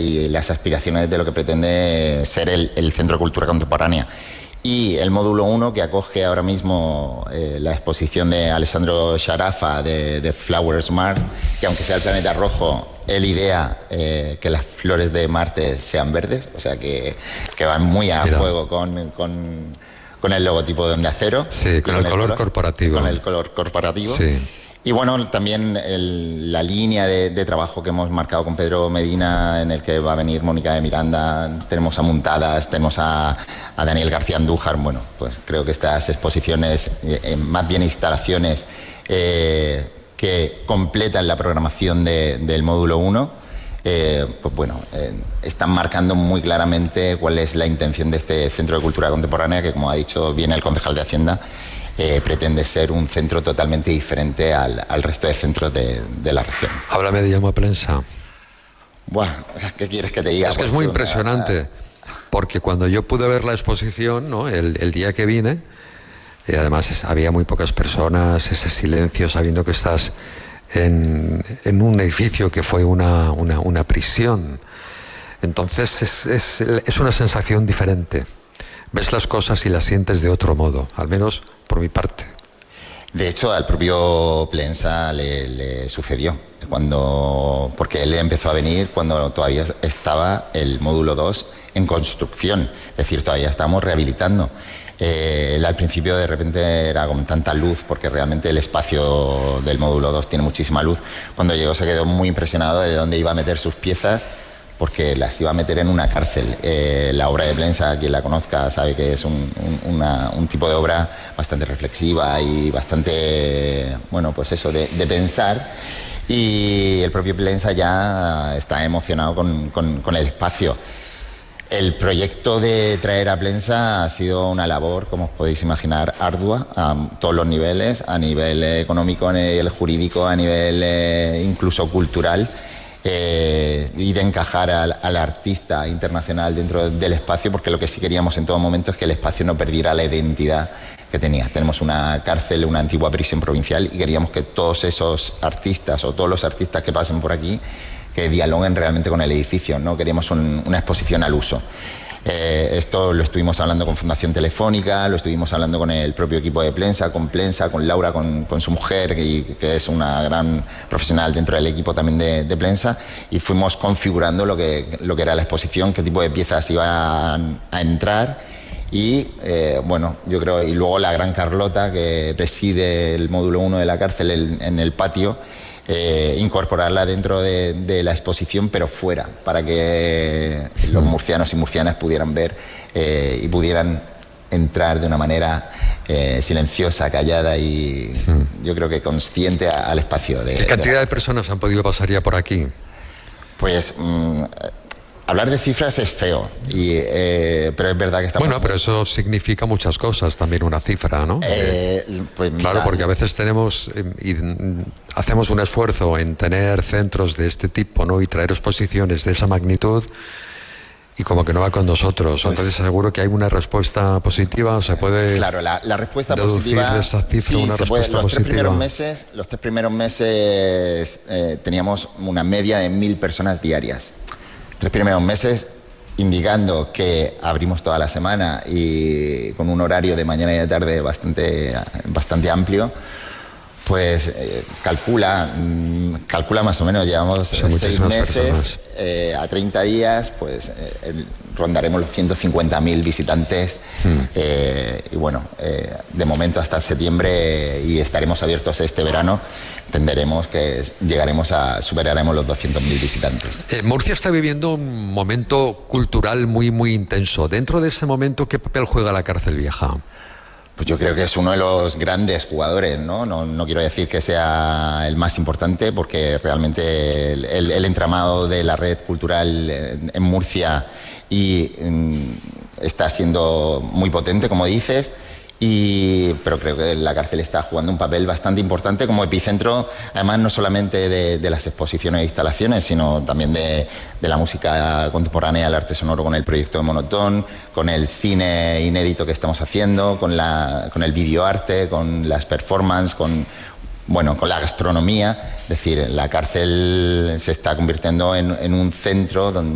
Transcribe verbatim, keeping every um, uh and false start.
y las aspiraciones de lo que pretende ser el, el Centro de Cultura Contemporánea. Y el módulo uno, que acoge ahora mismo eh, la exposición de Alessandro Sharafa de, de Flower Smart, que aunque sea el planeta rojo, él idea eh, que las flores de Marte sean verdes, o sea que, que van muy a Mira. juego con, con, con el logotipo de Onda Cero. Sí, con, con el, el color, color corporativo. Con el color corporativo. Sí. Y bueno, también el, la línea de, de trabajo que hemos marcado con Pedro Medina, en el que va a venir Mónica de Miranda, tenemos a Muntadas, tenemos a, a Daniel García Andújar. Bueno, pues creo que estas exposiciones, eh, más bien instalaciones, eh, que completan la programación de, del módulo uno, eh, pues bueno, eh, están marcando muy claramente cuál es la intención de este Centro de Cultura Contemporánea, que, como ha dicho bien el concejal de Hacienda, Eh, pretende ser un centro totalmente diferente al, al resto de centros de, de la región. Háblame de Jaume Plensa. Buah, ¿qué quieres que te diga? Es que pues es muy una... impresionante, porque cuando yo pude ver la exposición, ¿no? el, el día que vine, y además es, había muy pocas personas, ese silencio, sabiendo que estás en, en un edificio que fue una, una, una prisión. Entonces es, es, es una sensación diferente. Ves las cosas y las sientes de otro modo, al menos por mi parte. De hecho, al propio Plensa le, le sucedió, cuando, porque él empezó a venir cuando todavía estaba el módulo dos en construcción, es decir, todavía estamos rehabilitando. Eh, él al principio de repente era con tanta luz, porque realmente el espacio del módulo dos tiene muchísima luz. Cuando llegó se quedó muy impresionado de dónde iba a meter sus piezas, porque las iba a meter en una cárcel. Eh, la obra de Plensa, quien la conozca sabe que es un, un, una, un tipo de obra bastante reflexiva y bastante, bueno, pues eso, de, de pensar. Y el propio Plensa ya está emocionado con, con, con el espacio. El proyecto de traer a Plensa ha sido una labor, como os podéis imaginar, ardua a todos los niveles, a nivel económico, a nivel jurídico, a nivel eh, incluso cultural. Eh, y de encajar al, al artista internacional dentro del espacio, porque lo que sí queríamos en todo momento es que el espacio no perdiera la identidad que tenía. Tenemos una cárcel, una antigua prisión provincial, y queríamos que todos esos artistas o todos los artistas que pasen por aquí que dialoguen realmente con el edificio. No queríamos un, una exposición al uso. Eh, esto lo estuvimos hablando con Fundación Telefónica, lo estuvimos hablando con el propio equipo de Plensa, con Plensa, con Laura, con, con su mujer, que, que es una gran profesional dentro del equipo también de, de Plensa, y fuimos configurando lo que, lo que era la exposición, qué tipo de piezas iban a entrar. Y eh, bueno, yo creo, y luego la gran Carlota, que preside el módulo uno de la cárcel en, en el patio, Eh, incorporarla dentro de, de la exposición, pero fuera, para que los murcianos y murcianas pudieran ver eh, y pudieran entrar de una manera eh, silenciosa, callada y mm. yo creo que consciente a, al espacio. De, ¿Qué cantidad de, la... de personas han podido pasar ya por aquí? Pues mmm, hablar de cifras es feo, y, eh, pero es verdad que estamos... Bueno, pero eso significa muchas cosas, también una cifra, ¿no? Eh, pues mira, claro, porque a veces tenemos eh, y hacemos un esfuerzo en tener centros de este tipo, ¿no? Y traer exposiciones de esa magnitud, y como que no va con nosotros. Pues, entonces seguro que hay una respuesta positiva, se puede... Claro, la, la respuesta deducir positiva... de esa cifra sí, una se respuesta puede, los positiva. Tres primeros meses, los tres primeros meses eh, teníamos una media de mil personas diarias. Tres primeros meses, indicando que abrimos toda la semana y con un horario de mañana y de tarde bastante, bastante amplio, pues eh, calcula, mmm, calcula más o menos, llevamos Son seis meses, eh, a treinta días, pues eh, el, rondaremos los ciento cincuenta mil visitantes, hmm. eh, y bueno, eh, de momento hasta septiembre, y estaremos abiertos este verano, entenderemos que llegaremos a, superaremos los doscientos mil visitantes. Eh, Murcia está viviendo un momento cultural muy, muy intenso. Dentro de ese momento, ¿qué papel juega la Cárcel Vieja? Pues yo creo que es uno de los grandes jugadores, ¿no? No, no quiero decir que sea el más importante, porque realmente el, el, el entramado de la red cultural en, en Murcia y en, está siendo muy potente, como dices, y, pero creo que la cárcel está jugando un papel bastante importante como epicentro, además no solamente de, de las exposiciones e instalaciones, sino también de, de la música contemporánea, el arte sonoro con el proyecto de Monotón, con el cine inédito que estamos haciendo, con, la, con el videoarte, con las performances, con, bueno, con la gastronomía. Es decir, la cárcel se está convirtiendo en, en un centro donde